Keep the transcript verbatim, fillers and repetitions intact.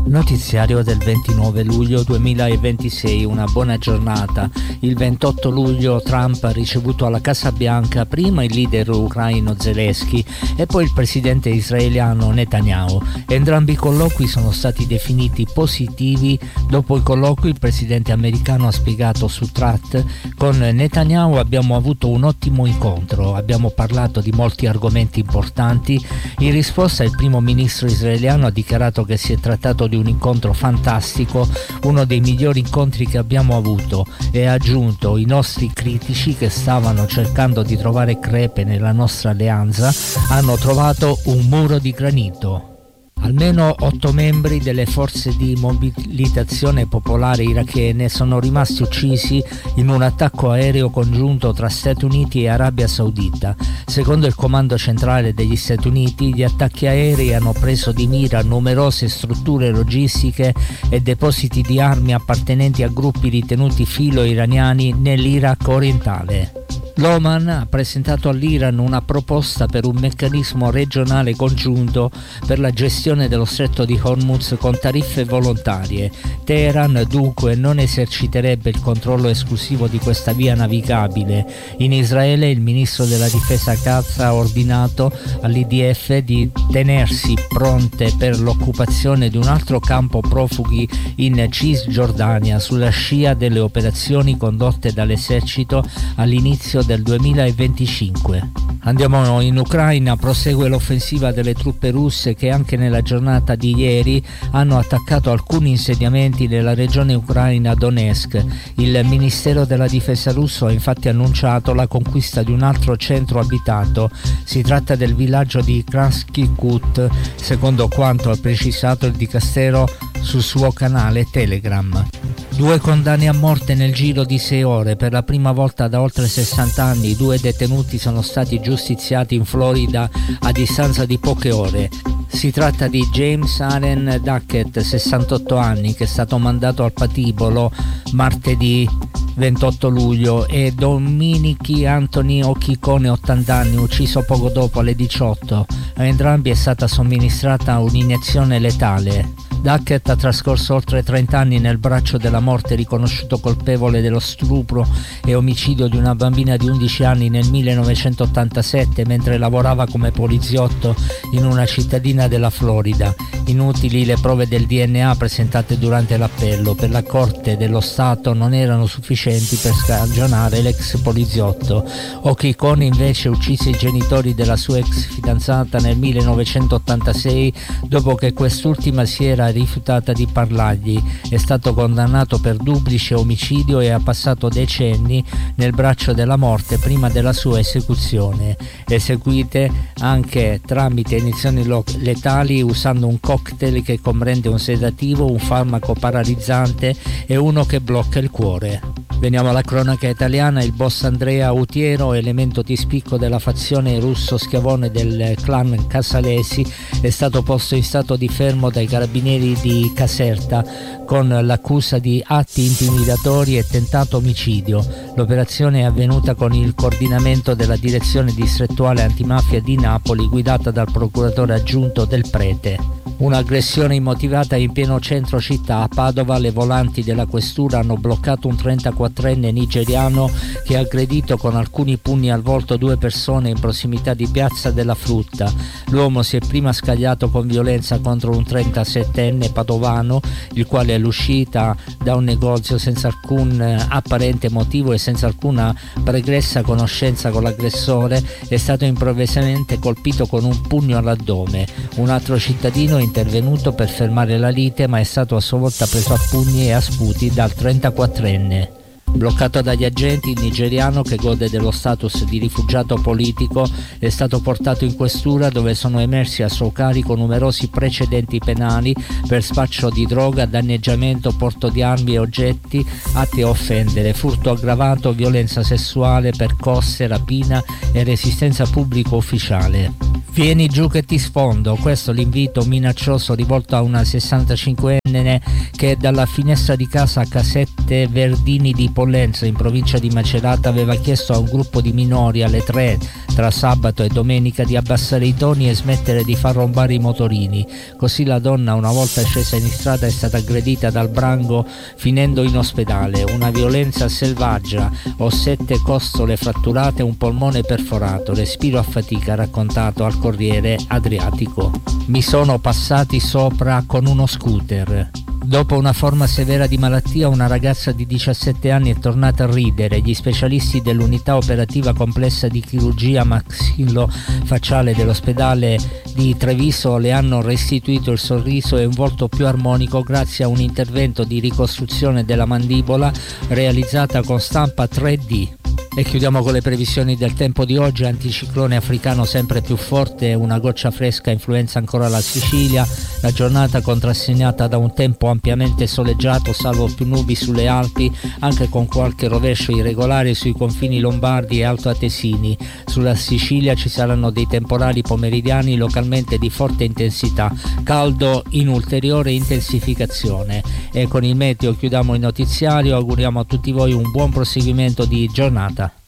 Notiziario del ventinove luglio duemilaventisei, una buona giornata. Il ventotto luglio Trump ha ricevuto alla Casa Bianca prima il leader ucraino Zelensky e poi il presidente israeliano Netanyahu. Entrambi i colloqui sono stati definiti positivi. Dopo i colloqui il presidente americano ha spiegato su Truth: con Netanyahu abbiamo avuto un ottimo incontro, abbiamo parlato di molti argomenti importanti. In risposta il primo ministro israeliano ha dichiarato che si è trattato di un incontro fantastico, uno dei migliori incontri che abbiamo avuto, e ha aggiunto: i nostri critici che stavano cercando di trovare crepe nella nostra alleanza hanno trovato un muro di granito. Almeno otto membri delle forze di mobilitazione popolare irachene sono rimasti uccisi in un attacco aereo congiunto tra Stati Uniti e Arabia Saudita. Secondo il comando centrale degli Stati Uniti, gli attacchi aerei hanno preso di mira numerose strutture logistiche e depositi di armi appartenenti a gruppi ritenuti filo-iraniani nell'Iraq orientale. L'Oman ha presentato all'Iran una proposta per un meccanismo regionale congiunto per la gestione dello stretto di Hormuz con tariffe volontarie. Teheran dunque non eserciterebbe il controllo esclusivo di questa via navigabile. In Israele il ministro della difesa Katz ha ordinato all'I D F di tenersi pronte per l'occupazione di un altro campo profughi in Cisgiordania sulla scia delle operazioni condotte dall'esercito all'inizio del duemilaventicinque. Andiamo in Ucraina. Prosegue l'offensiva delle truppe russe che anche nella giornata di ieri hanno attaccato alcuni insediamenti nella regione ucraina Donetsk. Il Ministero della Difesa russo ha infatti annunciato la conquista di un altro centro abitato. Si tratta del villaggio di Krasny Kut, secondo quanto ha precisato il dicastero sul suo canale Telegram. Due condanne a morte nel giro di sei ore. Per la prima volta da oltre sessanta anni due detenuti sono stati giustiziati in Florida a distanza di poche ore. Si tratta di James Allen Duckett, sessantotto anni, che è stato mandato al patibolo martedì ventotto luglio, e Dominici Anthony Occhicone, ottanta anni, ucciso poco dopo alle diciotto. A entrambi è stata somministrata un'iniezione letale. Duckett ha trascorso oltre trenta anni nel braccio della morte, riconosciuto colpevole dello stupro e omicidio di una bambina di undici anni nel millenovecentottantasette mentre lavorava come poliziotto in una cittadina della Florida. Inutili le prove del D N A presentate durante l'appello. Per la Corte dello Stato non erano sufficienti per scagionare l'ex poliziotto. Occhicone invece uccise i genitori della sua ex fidanzata nel millenovecentottantasei dopo che quest'ultima si era rifiutata di parlargli. È stato condannato per duplice omicidio e ha passato decenni nel braccio della morte prima della sua esecuzione, eseguite anche tramite iniezioni letali usando un cocktail che comprende un sedativo, un farmaco paralizzante e uno che blocca il cuore. Veniamo alla cronaca italiana. Il boss Andrea Utiero, elemento di spicco della fazione russo schiavone del clan Casalesi, è stato posto in stato di fermo dai carabinieri di Caserta con l'accusa di atti intimidatori e tentato omicidio. L'operazione è avvenuta con il coordinamento della direzione distrettuale antimafia di Napoli, guidata dal procuratore aggiunto Del Prete. Un'aggressione immotivata in pieno centro città. A Padova le volanti della questura hanno bloccato un trentaquattrenne nigeriano che ha aggredito con alcuni pugni al volto due persone in prossimità di Piazza della Frutta. L'uomo si è prima scagliato con violenza contro un trentasettenne padovano, il quale all'uscita da un negozio senza alcun apparente motivo e senza alcuna pregressa conoscenza con l'aggressore è stato improvvisamente colpito con un pugno all'addome. Un altro cittadino è intervenuto per fermare la lite, ma è stato a sua volta preso a pugni e a sputi dal trentaquattrenne. Bloccato dagli agenti, il nigeriano, che gode dello status di rifugiato politico, è stato portato in questura, dove sono emersi a suo carico numerosi precedenti penali per spaccio di droga, danneggiamento, porto di armi e oggetti atti a offendere, furto aggravato, violenza sessuale, percosse, rapina e resistenza pubblico ufficiale. Vieni giù che ti sfondo, questo l'invito minaccioso rivolto a una sessantacinquenne che dalla finestra di casa a Casette Verdini di Pollenza in provincia di Macerata aveva chiesto a un gruppo di minori alle tre tra sabato e domenica di abbassare i toni e smettere di far rombare i motorini. Così la donna, una volta scesa in strada, è stata aggredita dal branco finendo in ospedale. Una violenza selvaggia, ho sette costole fratturate e un polmone perforato, respiro a fatica, raccontato al Corriere Adriatico. Mi sono passati sopra con uno scooter. Dopo una forma severa di malattia, una ragazza di diciassette anni è tornata a ridere. Gli specialisti dell'unità operativa complessa di chirurgia maxillofacciale dell'ospedale di Treviso le hanno restituito il sorriso e un volto più armonico grazie a un intervento di ricostruzione della mandibola realizzata con stampa tre D. E chiudiamo con le previsioni del tempo di oggi. Anticiclone africano sempre più forte, una goccia fresca influenza ancora la Sicilia. La giornata contrassegnata da un tempo ampiamente soleggiato, salvo più nubi sulle Alpi, anche con qualche rovescio irregolare sui confini lombardi e altoatesini. Sulla Sicilia ci saranno dei temporali pomeridiani localmente di forte intensità, caldo in ulteriore intensificazione. E con il meteo chiudiamo il notiziario, auguriamo a tutti voi un buon proseguimento di giornata.